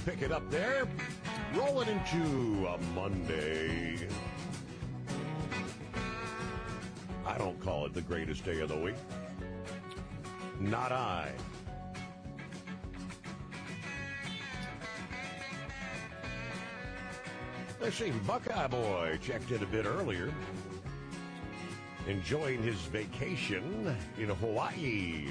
pick it up there. Rolling into a Monday. I don't call it the greatest day of the week. Not I. Let's see, Buckeye Boy checked in a bit earlier. Enjoying his vacation in Hawaii.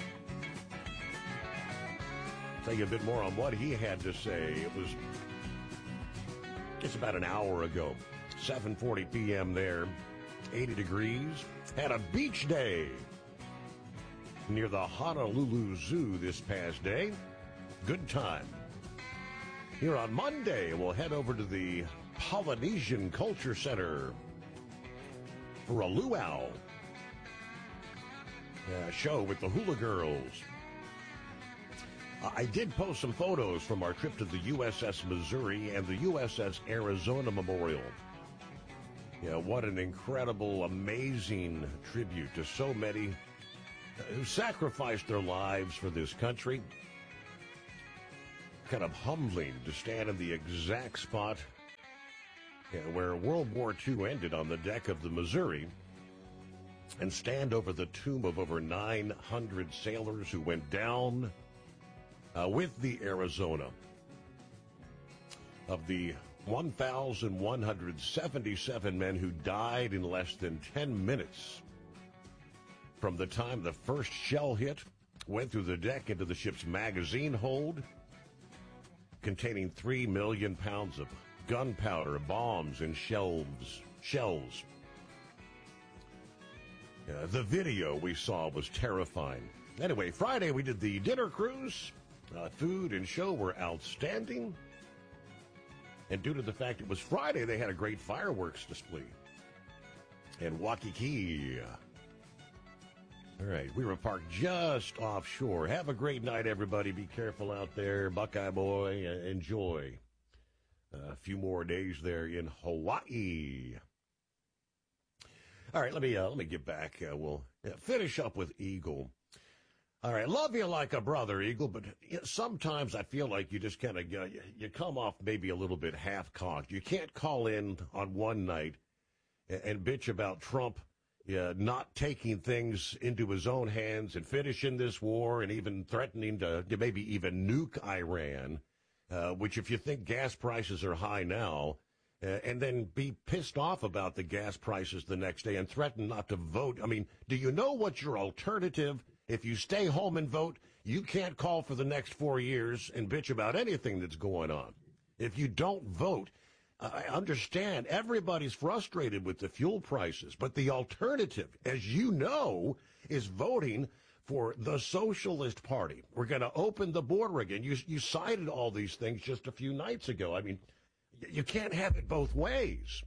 Tell you a bit more on what he had to say. It was just about an hour ago, 7:40 p.m. there, 80 degrees. Had a beach day near the Honolulu Zoo this past day. Good time. Here on Monday, we'll head over to the Polynesian Culture Center for a luau show with the Hula Girls. I did post some photos from our trip to the USS Missouri and the USS Arizona Memorial. Yeah, what an incredible, amazing tribute to so many who sacrificed their lives for this country. Kind of humbling to stand in the exact spot where World War II ended on the deck of the Missouri and stand over the tomb of over 900 sailors who went down with the Arizona. Of the 1,177 men who died in less than 10 minutes from the time the first shell hit, went through the deck into the ship's magazine hold, containing 3 million pounds of gunpowder, bombs, and shells. The video we saw was terrifying. Anyway, Friday we did the dinner cruise. Food and show were outstanding. And due to the fact it was Friday, they had a great fireworks display in Waikiki. All right, we were parked just offshore. Have a great night, everybody. Be careful out there. Buckeye Boy, enjoy a few more days there in Hawaii. All right, let me get back. We'll finish up with Eagle. All right, love you like a brother, Eagle, but sometimes I feel like you just kind of you come off maybe a little bit half-cocked. You can't call in on one night and bitch about Trump not taking things into his own hands and finishing this war and even threatening to maybe even nuke Iran, which if you think gas prices are high now, and then be pissed off about the gas prices the next day and threaten not to vote. I mean, do you know what your alternative? If you stay home and vote, you can't call for the next 4 years and bitch about anything that's going on. If you don't vote, I understand everybody's frustrated with the fuel prices, but the alternative, as you know, is voting for the Socialist Party. We're going to open the border again. You cited all these things just a few nights ago. I mean, you can't have it both ways.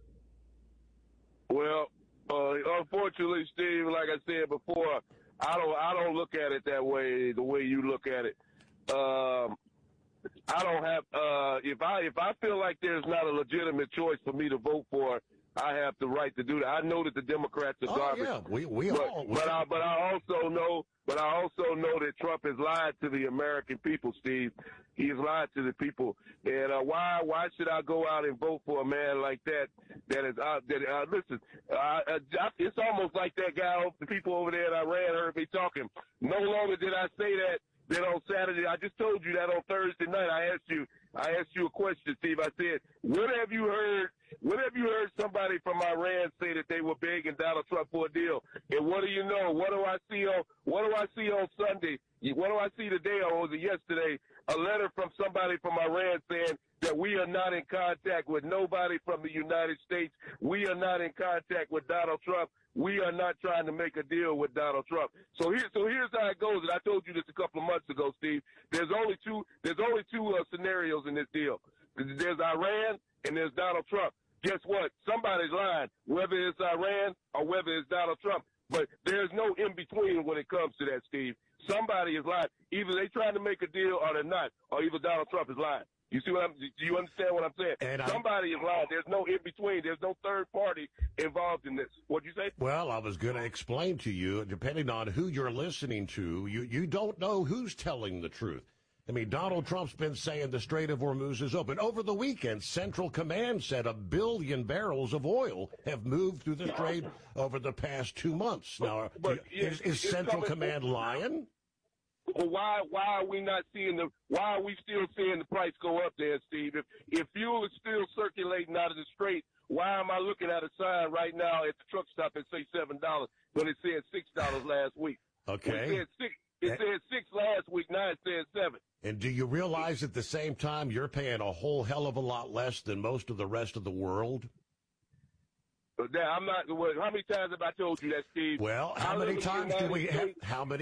Well, unfortunately, Steve, like I said before, I don't look at it that way, the way you look at it. I don't have, if I feel like there's not a legitimate choice for me to vote for, I have the right to do that. I know that the Democrats are garbage. Yeah, but I also know that Trump has lied to the American people, Steve. He has lied to the people. And why should I go out and vote for a man like that? Listen, it's almost like that guy, the people over there in Iran heard me talking. No longer did I say that. Then on Saturday, I just told you that on Thursday night, I asked you a question, Steve. I said, when have you heard somebody from Iran say that they were begging Donald Trump for a deal? And what do you know? What do I see on Sunday? What do I see today, or was it yesterday? A letter from somebody from Iran saying that we are not in contact with nobody from the United States. We are not in contact with Donald Trump. We are not trying to make a deal with Donald Trump. So here's how it goes. And I told you this a couple of months ago, Steve. There's only two scenarios in this deal. There's Iran and there's Donald Trump. Guess what? Somebody's lying, whether it's Iran or whether it's Donald Trump. But there's no in between when it comes to that, Steve. Somebody is lying. Either they trying to make a deal or they're not, or either Donald Trump is lying. Do you understand what I'm saying? Somebody is lying. There's no in between. There's no third party involved in this. What'd you say? Well, I was going to explain to you, depending on who you're listening to, you don't know who's telling the truth. I mean, Donald Trump's been saying the Strait of Hormuz is open. Over the weekend, Central Command said 1 billion barrels of oil have moved through the strait over the past 2 months. Now, is Central Command lying? Well, why are we not seeing why are we still seeing the price go up there, Steve? If fuel is still circulating out of the strait, why am I looking at a sign right now at the truck stop and say $7 when it said $6 last week? Okay. It said 6 last week, now it says 7. And do you realize at the same time you're paying a whole hell of a lot less than most of the rest of the world? I'm not. How many times have I told you that, Steve? Well, how many times do we have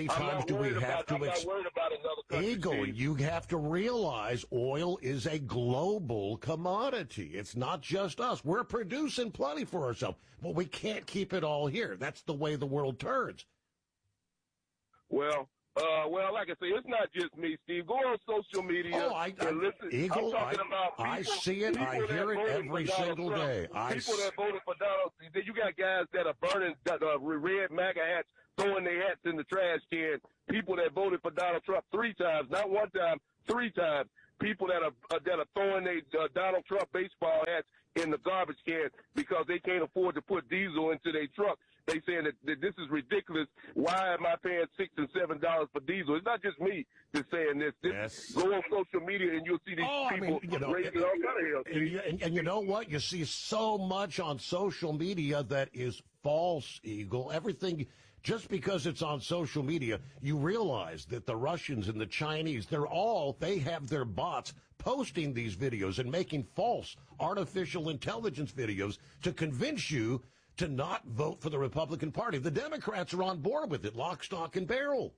to Eagle, you have to realize oil is a global commodity. It's not just us. We're producing plenty for ourselves, but we can't keep it all here. That's the way the world turns. Well, like I say, it's not just me, Steve. Go on social media and listen. Eagle, I'm talking about people, I see it. I hear it every single day. People that voted for Donald. You got guys that are burning red MAGA hats, throwing their hats in the trash can. People that voted for Donald Trump 3 times, not 1 time, 3 times. People that are throwing their Donald Trump baseball hats in the garbage can because they can't afford to put diesel into their truck. They saying that this is ridiculous. Why am I paying $6 and $7 for diesel? It's not just me that's saying this. Yes. Go on social media and you'll see these people raising all kind of hell. And you know what? You see so much on social media that is false, Eagle. Everything, just because it's on social media, you realize that the Russians and the Chinese, they have their bots posting these videos and making false artificial intelligence videos to convince you to not vote for the Republican Party. The Democrats are on board with it, lock, stock, and barrel.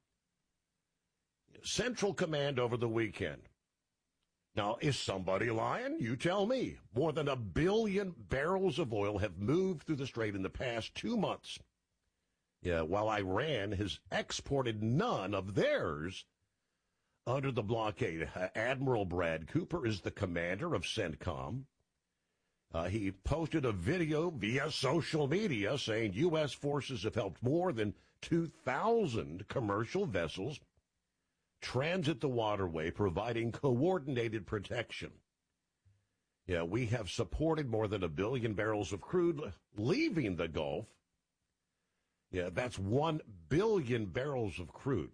Central Command over the weekend. Now, is somebody lying? You tell me. More than 1 billion barrels of oil have moved through the strait in the past 2 months. Yeah, while Iran has exported none of theirs under the blockade. Admiral Brad Cooper is the commander of CENTCOM. He posted a video via social media saying U.S. forces have helped more than 2,000 commercial vessels transit the waterway, providing coordinated protection. Yeah, we have supported more than 1 billion barrels of crude leaving the Gulf. Yeah, that's 1 billion barrels of crude.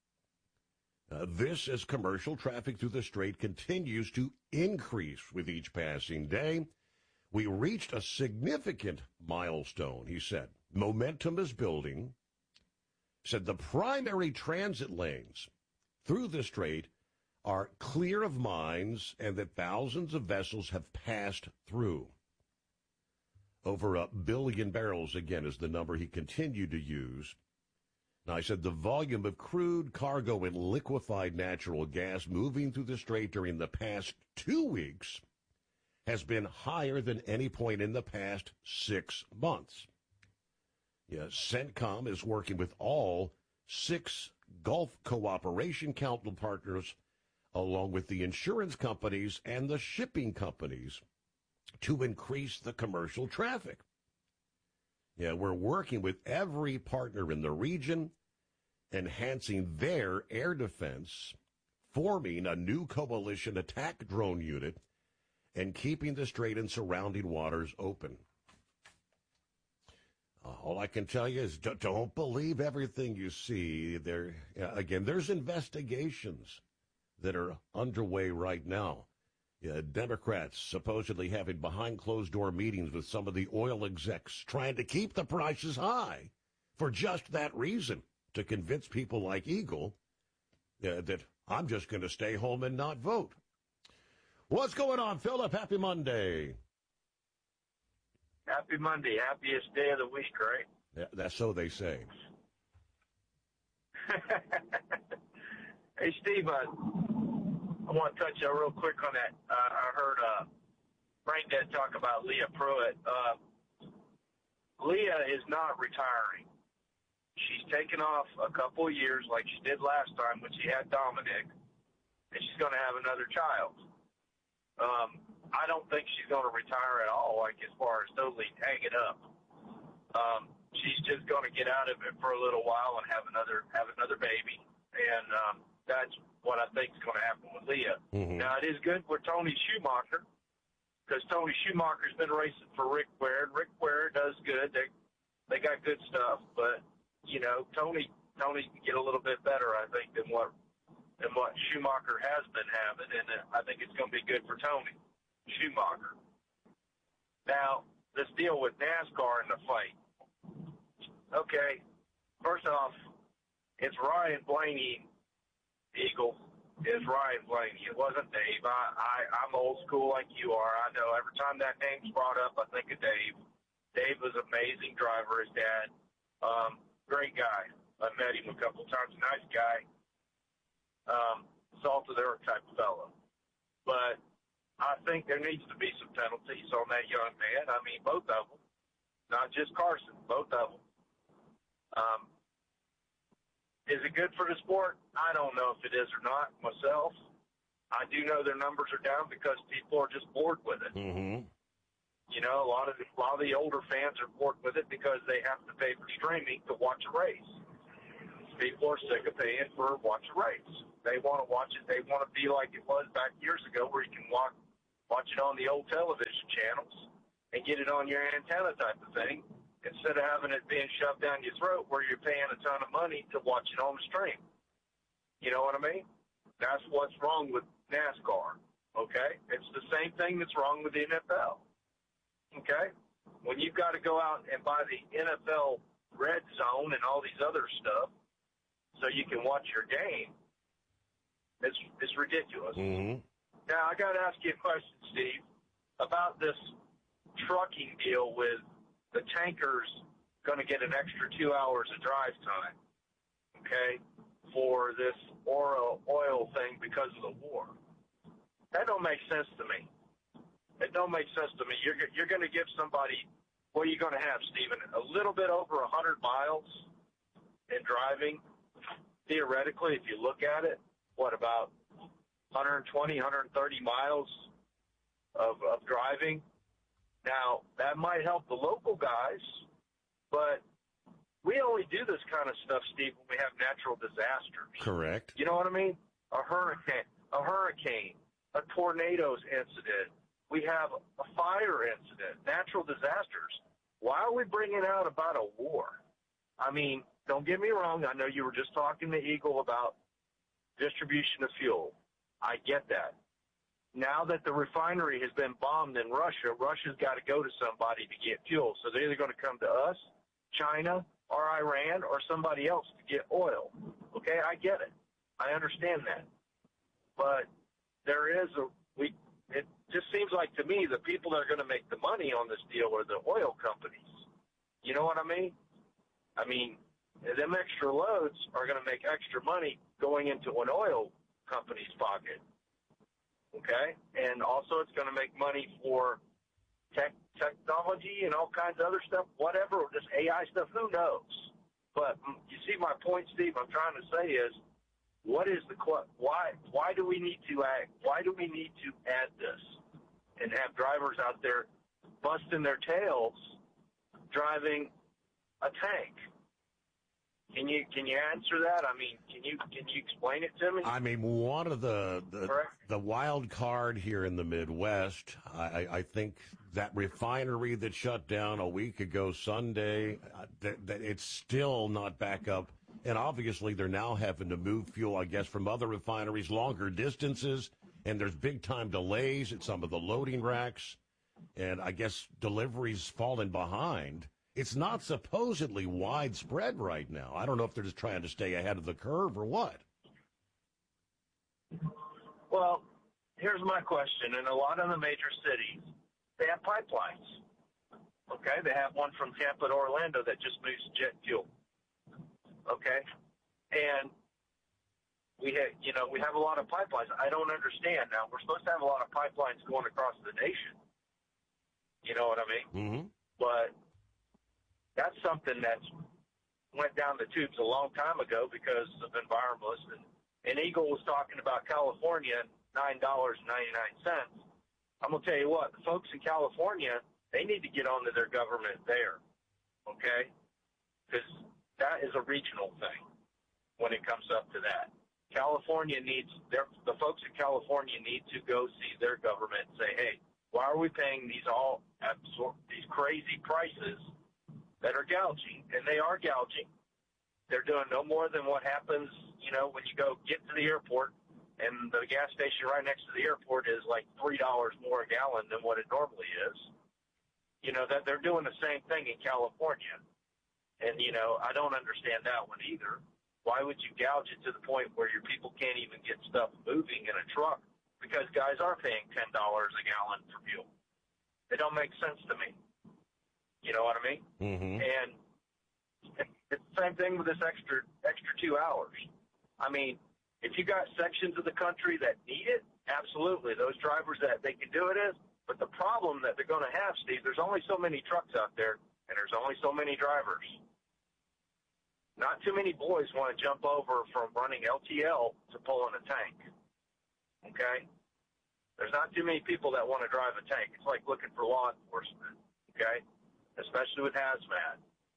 This as commercial traffic through the strait continues to increase with each passing day. We reached a significant milestone, he said. Momentum is building. Said the primary transit lanes through the strait are clear of mines and that thousands of vessels have passed through. Over 1 billion barrels, again, is the number he continued to use. Now, I said the volume of crude, cargo, and liquefied natural gas moving through the strait during the past 2 weeks has been higher than any point in the past 6 months. Yes, CENTCOM is working with all 6 Gulf Cooperation Council partners, along with the insurance companies and the shipping companies, to increase the commercial traffic. Yeah, we're working with every partner in the region, enhancing their air defense, forming a new coalition attack drone unit, and keeping the strait and surrounding waters open. All I can tell you is don't believe everything you see. There's investigations that are underway right now. Democrats supposedly having behind-closed-door meetings with some of the oil execs trying to keep the prices high for just that reason, to convince people like Eagle that I'm just going to stay home and not vote. What's going on, Philip? Happy Monday. Happy Monday. Happiest day of the week, right? Yeah, that's so they say. Hey, Steve, I want to touch real quick on that. I heard Frank Dad talk about Leah Pruitt. Leah is not retiring. She's taken off a couple of years like she did last time when she had Dominic, and she's going to have another child. I don't think she's going to retire at all, like as far as totally hang it up. She's just going to get out of it for a little while and have another baby. And that's what I think is going to happen with Leah. Mm-hmm. Now, it is good for Tony Schumacher, because Tony Schumacher's been racing for Rick Ware, and Rick Ware does good. They got good stuff, but Tony can get a little bit better, I think, than what Schumacher has been having, and I think it's going to be good for Tony Schumacher. Now, this deal with NASCAR in the fight. Okay, first off, it's Ryan Blaney, Eagle. It's Ryan Blaney. It wasn't Dave. I'm old school like you are. I know every time that name's brought up, I think of Dave. Dave was an amazing driver, his dad. Great guy. I met him a couple times. Nice guy. Salt of the earth type of fellow. But I think there needs to be some penalties on that young man. I mean, both of them. Not just Carson, both of them. Is it good for the sport? I don't know if it is or not myself. I do know their numbers are down because people are just bored with it. Mm-hmm. A lot of the older fans are bored with it because they have to pay for streaming to watch a race. People are sick of paying for watch a race. They want to watch it. They want to be like it was back years ago, where you can watch it on the old television channels and get it on your antenna type of thing, instead of having it being shoved down your throat where you're paying a ton of money to watch it on the stream. You know what I mean? That's what's wrong with NASCAR, okay? It's the same thing that's wrong with the NFL, okay? When you've got to go out and buy the NFL Red Zone and all these other stuff so you can watch your game, it's ridiculous. Mm-hmm. Now, I got to ask you a question, Steve, about this trucking deal with the tankers going to get an extra 2 hours of drive time, okay, for this oil thing because of the war. That don't make sense to me. It don't make sense to me. You're going to give somebody, what are you going to have, Stephen, a little bit over 100 miles in driving? Theoretically, if you look at it, what, about 120, 130 miles of driving? Now, that might help the local guys, but we only do this kind of stuff, Steve, when we have natural disasters. Correct. You know what I mean? A hurricane, a tornadoes incident. We have a fire incident, natural disasters. Why are we bringing out about a war? I mean, don't get me wrong. I know you were just talking to Eagle about distribution of fuel. I get that. Now that the refinery has been bombed in Russia, Russia's got to go to somebody to get fuel. So they're either going to come to us, China, or Iran, or somebody else to get oil. Okay, I get it. I understand that. But it just seems like to me the people that are going to make the money on this deal are the oil companies. You know what I mean? I mean, them extra loads are going to make extra money going into an oil company's pocket. Okay? And also it's going to make money for technology and all kinds of other stuff, whatever, this AI stuff, who knows? But you see my point, Steve, I'm trying to say is, why do we need to add this and have drivers out there busting their tails driving a tank? Can you answer that? I mean, can you explain it to me? I mean, one of the wild card here in the Midwest, I think that refinery that shut down a week ago Sunday, that it's still not back up. And obviously they're now having to move fuel, I guess, from other refineries longer distances. And there's big time delays at some of the loading racks. And I guess deliveries falling behind. It's not supposedly widespread right now. I don't know if they're just trying to stay ahead of the curve or what. Well, here's my question. In a lot of the major cities, they have pipelines. Okay? They have one from Tampa to Orlando that just moves jet fuel. Okay? And we have a lot of pipelines. I don't understand. Now, we're supposed to have a lot of pipelines going across the nation. You know what I mean? Mm-hmm. But that's something that's went down the tubes a long time ago because of environmentalists. And Eagle was talking about California, $9.99. I'm going to tell you what, the folks in California, they need to get onto their government there, okay? Because that is a regional thing when it comes up to that. California the folks in California need to go see their government and say, hey, why are we paying these crazy prices that are gouging? And they are gouging. They're doing no more than what happens, when you go get to the airport and the gas station right next to the airport is like $3 more a gallon than what it normally is. That they're doing the same thing in California. And, I don't understand that one either. Why would you gouge it to the point where your people can't even get stuff moving in a truck? Because guys are paying $10 a gallon for fuel. It don't make sense to me. You know what I mean? Mm-hmm. And it's the same thing with this extra 2 hours. I mean, if you got sections of the country that need it, absolutely. Those drivers that they can do it is. But the problem that they're going to have, Steve, there's only so many trucks out there, and there's only so many drivers. Not too many boys want to jump over from running LTL to pulling a tank. Okay? There's not too many people that want to drive a tank. It's like looking for law enforcement. Okay? Especially with hazmat.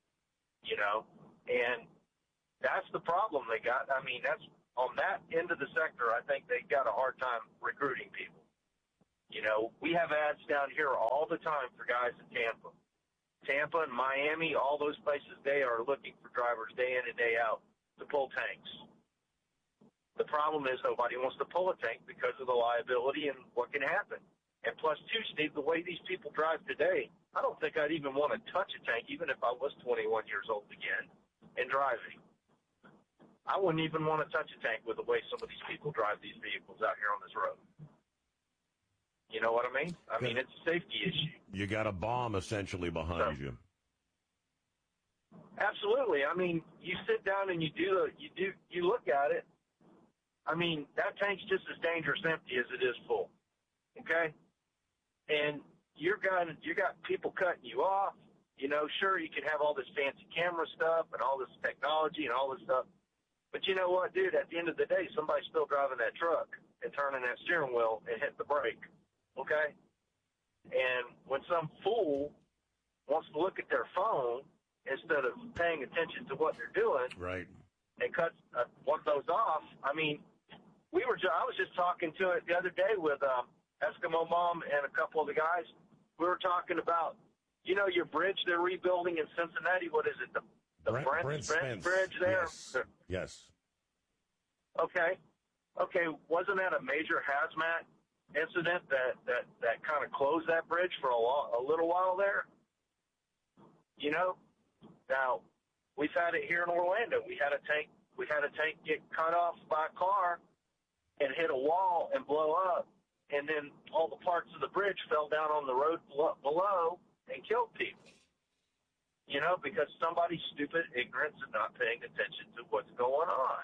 And that's the problem they got. I mean, that's on that end of the sector, I think they got a hard time recruiting people. We have ads down here all the time for guys in Tampa and Miami, all those places, they are looking for drivers day in and day out to pull tanks. The problem is nobody wants to pull a tank because of the liability and what can happen. And plus, too, Steve, the way these people drive today, I don't think I'd even want to touch a tank, even if I was 21 years old again and driving. I wouldn't even want to touch a tank with the way some of these people drive these vehicles out here on this road. You know what I mean? I mean, it's a safety issue. You got a bomb essentially behind you. Absolutely. I mean, you sit down and you look at it. I mean, that tank's just as dangerous empty as it is full. Okay? And you got people cutting you off. Sure, you can have all this fancy camera stuff and all this technology and all this stuff. But you know what, dude? At the end of the day, somebody's still driving that truck and turning that steering wheel and hitting the brake. Okay? And when some fool wants to look at their phone instead of paying attention to what they're doing, right, and cuts one of those off, I mean, I was just talking to it the other day with Eskimo Mom and a couple of the guys. We were talking about, your bridge they're rebuilding in Cincinnati. What is it? The Brent Bridge there? Yes. Okay. Wasn't that a major hazmat incident that kind of closed that bridge for a little while there? Now we've had it here in Orlando. We had a tank get cut off by a car and hit a wall and blow up, and then all the parts of the bridge fell down on the road below and killed people. Because somebody's stupid ignorance and not paying attention to what's going on.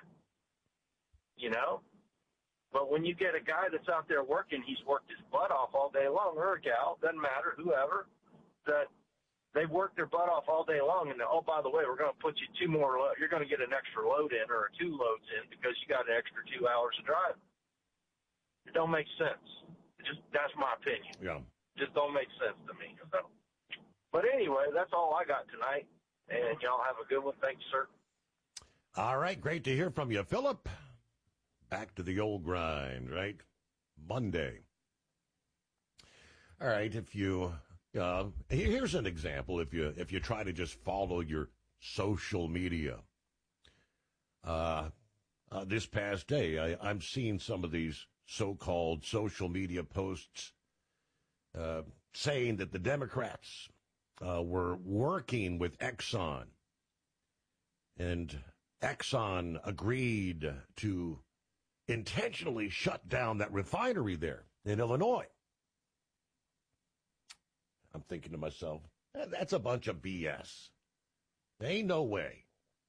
But when you get a guy that's out there working, he's worked his butt off all day long, or a gal, doesn't matter, whoever, that they've worked their butt off all day long, and oh, by the way, we're going to put you you're going to get an extra load in or 2 loads in because you got an extra 2 hours of driving. It don't make sense. That's my opinion. Yeah. Just don't make sense to me. So. But anyway, that's all I got tonight, and y'all have a good one. Thanks, sir. All right, great to hear from you, Philip. Back to the old grind, right? Monday. All right, if you here's an example. If you try to just follow your social media, this past day, I'm seeing some of these so-called social media posts saying that the Democrats were working with Exxon, and Exxon agreed to intentionally shut down that refinery there in Illinois. I'm thinking to myself, that's a bunch of BS. There ain't no way.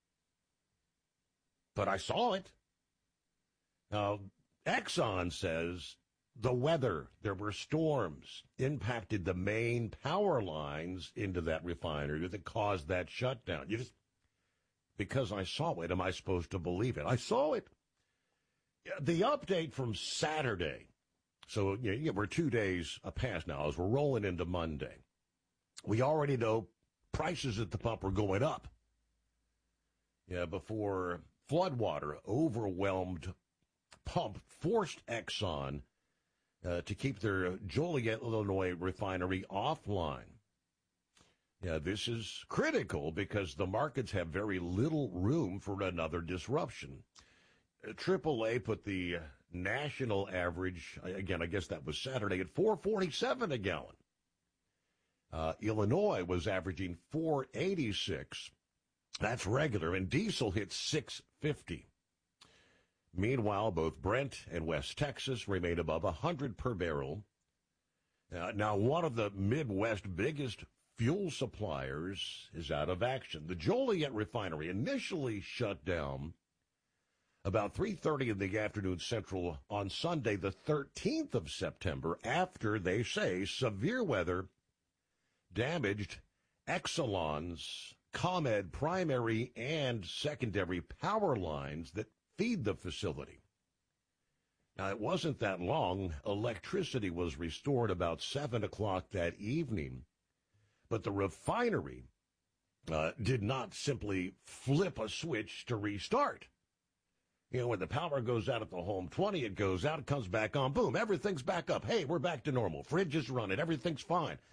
But I saw it. Now, Exxon says the weather, there were storms, impacted the main power lines into that refinery that caused that shutdown. Because I saw it, am I supposed to believe it? I saw it. The update from Saturday, so we're 2 days past now as we're rolling into Monday. We already know prices at the pump are going up. Before floodwater overwhelmed pump forced Exxon to keep their Joliet, Illinois refinery offline. Yeah, this is critical because the markets have very little room for another disruption. AAA put the national average, again, I guess that was Saturday, at $4.47 a gallon. Illinois was averaging $4.86. That's regular, and diesel hit $6.50. Meanwhile, both Brent and West Texas remain above $100 per barrel. Now, one of the Midwest biggest fuel suppliers is out of action. The Joliet refinery initially shut down about 3:30 in the afternoon Central on Sunday, the 13th of September, after, they say, severe weather damaged Exelon's ComEd primary and secondary power lines that feed the facility. Now, it wasn't that long. Electricity was restored about 7 o'clock that evening, but the refinery did not simply flip a switch to restart. You know, when the power goes out at the home 20, it goes out, it comes back on, boom, everything's back up. Hey, we're back to normal. Fridge is running, everything's fine.